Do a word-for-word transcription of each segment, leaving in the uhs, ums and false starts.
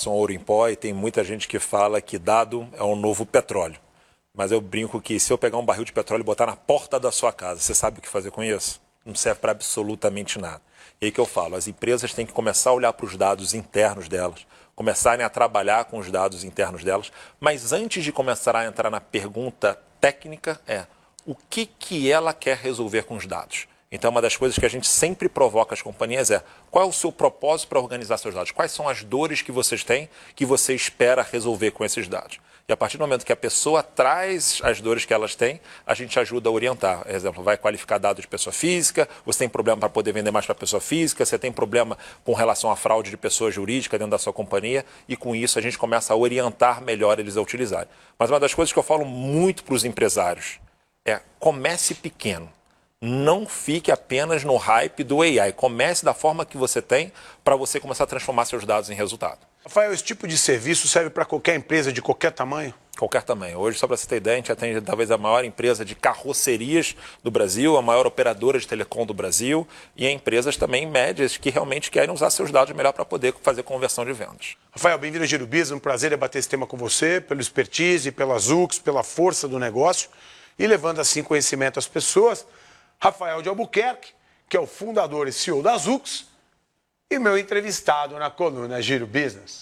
sou um ouro em pó e tem muita gente que fala que dado é um novo petróleo. Mas eu brinco que se eu pegar um barril de petróleo e botar na porta da sua casa, você sabe o que fazer com isso? Não serve para absolutamente nada. E aí que eu falo, as empresas têm que começar a olhar para os dados internos delas, começarem a trabalhar com os dados internos delas, mas antes de começar a entrar na pergunta técnica é o que, que ela quer resolver com os dados. Então, uma das coisas que a gente sempre provoca as companhias é qual é o seu propósito para organizar seus dados? Quais são as dores que vocês têm que você espera resolver com esses dados? E a partir do momento que a pessoa traz as dores que elas têm, a gente ajuda a orientar. Por exemplo, vai qualificar dados de pessoa física, você tem problema para poder vender mais para pessoa física, você tem problema com relação à fraude de pessoa jurídica dentro da sua companhia, e com isso a gente começa a orientar melhor eles a utilizarem. Mas uma das coisas que eu falo muito para os empresários é comece pequeno. Não fique apenas no hype do A I. Comece da forma que você tem para você começar a transformar seus dados em resultado. Rafael, esse tipo de serviço serve para qualquer empresa de qualquer tamanho? Qualquer tamanho. Hoje, só para você ter ideia, a gente atende talvez a maior empresa de carrocerias do Brasil, a maior operadora de telecom do Brasil e empresas também médias que realmente querem usar seus dados melhor para poder fazer conversão de vendas. Rafael, bem-vindo ao Giro Business. Um prazer debater esse tema com você, pelo expertise, pela Zux, pela força do negócio e levando assim conhecimento às pessoas. Rafael de Albuquerque, que é o fundador e C E O da Zux, e meu entrevistado na coluna Giro Business.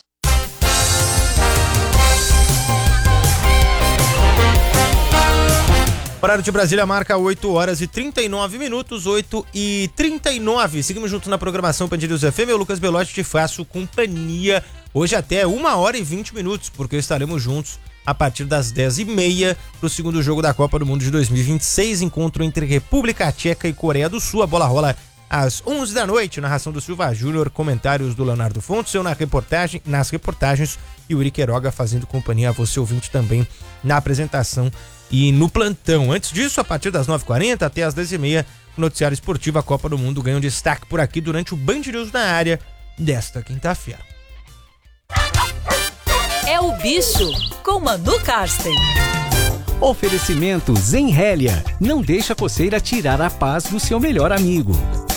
Horário de Brasília marca oito horas e trinta e nove minutos, oito e trinta e nove. Seguimos junto na programação Band News F M. Eu, Lucas Belotti, te faço companhia hoje até uma hora e vinte minutos, porque estaremos juntos a partir das dez e meia para o segundo jogo da Copa do Mundo de dois mil e vinte e seis, encontro entre República Tcheca e Coreia do Sul. A bola rola às onze da noite, narração do Silva Júnior, comentários do Leonardo Fontes, eu na reportagem, nas reportagens e o Uri Queiroga fazendo companhia a você ouvinte também na apresentação e no plantão. Antes disso, a partir das nove e quarenta até as dez e meia, o noticiário esportivo, a Copa do Mundo ganha um destaque por aqui durante o Band News na área desta quinta-feira. É o Bicho, com Manu Karsten. Oferecimento Zenrélia. Não deixa a coceira tirar a paz do seu melhor amigo.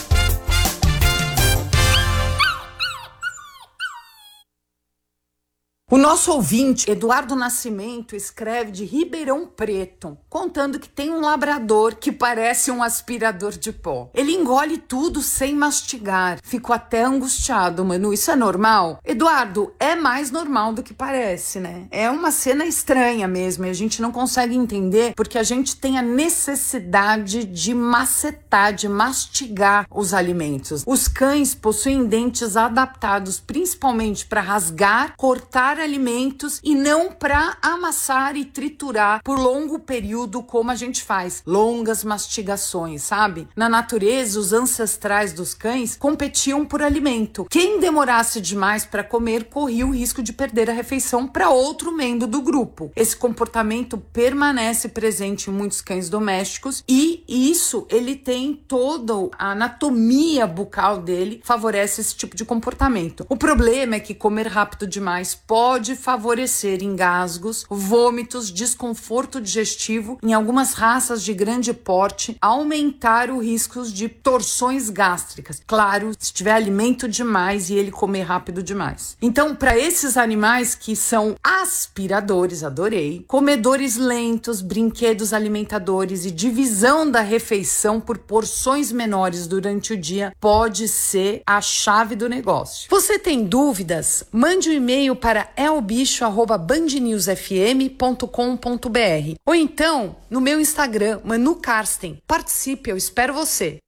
O nosso ouvinte, Eduardo Nascimento, escreve de Ribeirão Preto, contando que tem um labrador que parece um aspirador de pó. Ele engole tudo sem mastigar. Fico até angustiado, Manu. Isso é normal? Eduardo, é mais normal do que parece, né? É uma cena estranha mesmo e a gente não consegue entender porque a gente tem a necessidade de macetar, de mastigar os alimentos. Os cães possuem dentes adaptados principalmente para rasgar, cortar alimentos e não para amassar e triturar por longo período como a gente faz, longas mastigações, sabe? Na natureza, os ancestrais dos cães competiam por alimento. Quem demorasse demais para comer corria o risco de perder a refeição para outro membro do grupo. Esse comportamento permanece presente em muitos cães domésticos e isso, ele tem toda a anatomia bucal dele, favorece esse tipo de comportamento. O problema é que comer rápido demais pode pode favorecer engasgos, vômitos, desconforto digestivo, em algumas raças de grande porte, aumentar o risco de torções gástricas. Claro, se tiver alimento demais e ele comer rápido demais. Então, para esses animais que são aspiradores, adorei, comedores lentos, brinquedos alimentadores e divisão da refeição por porções menores durante o dia pode ser a chave do negócio. Você tem dúvidas? Mande um e-mail para elbicho arroba band news f m ponto com ponto b r ou então no meu Instagram, Manu Karsten. Participe, eu espero você.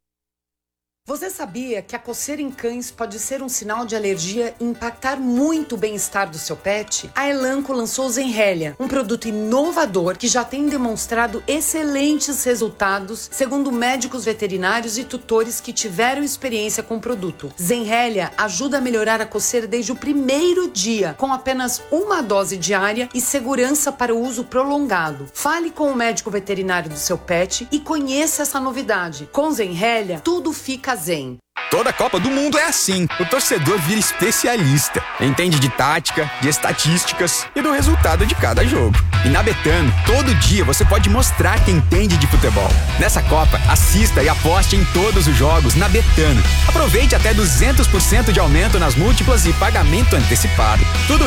Você sabia que a coceira em cães pode ser um sinal de alergia e impactar muito o bem-estar do seu pet? A Elanco lançou o Zenrélia, um produto inovador que já tem demonstrado excelentes resultados, segundo médicos veterinários e tutores que tiveram experiência com o produto. Zenrélia ajuda a melhorar a coceira desde o primeiro dia, com apenas uma dose diária e segurança para o uso prolongado. Fale com o médico veterinário do seu pet e conheça essa novidade. Com Zenrélia, tudo fica zen. Toda Copa do Mundo é assim. O torcedor vira especialista. Entende de tática, de estatísticas e do resultado de cada jogo. E na Betano, todo dia você pode mostrar que entende de futebol. Nessa Copa, assista e aposte em todos os jogos na Betano. Aproveite até duzentos por cento de aumento nas múltiplas e pagamento antecipado. Tudo